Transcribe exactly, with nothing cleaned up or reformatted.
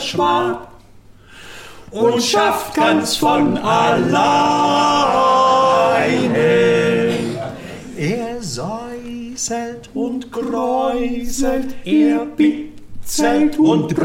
Schwab und schafft ganz von alleine. Er säuselt und kräuselt, er bitzelt und